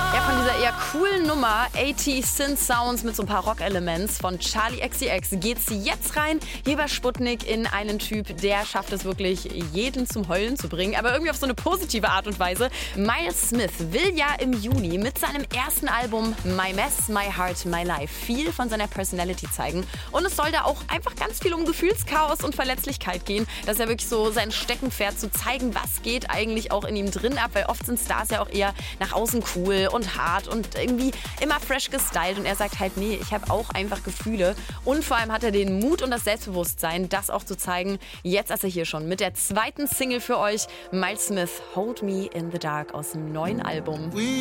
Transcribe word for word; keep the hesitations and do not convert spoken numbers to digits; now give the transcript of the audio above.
Ja, von dieser eher coolen Nummer achtziger Synth Sounds mit so ein paar Rock-Elements von Charli X C X geht's jetzt rein hier bei Sputnik in einen Typ, der schafft es wirklich, jeden zum Heulen zu bringen, aber irgendwie auf so eine positive Art und Weise. Miles Smith will ja im Juni mit seinem ersten Album My Mess, My Heart, My Life viel von seiner Personality zeigen und es soll da auch einfach ganz viel um Gefühlschaos und Verletzlichkeit gehen, dass er wirklich so sein Steckenpferd zu zeigen, was geht eigentlich auch in ihm drin ab, weil oft sind Stars ja auch eher nach außen cool und hart und irgendwie immer fresh gestylt und er sagt halt, nee, ich habe auch einfach Gefühle und vor allem hat er den Mut und das Selbstbewusstsein, das auch zu zeigen. Jetzt ist er hier schon mit der zweiten Single für euch, Miles Smith, Hold Me in the Dark aus dem neuen Album.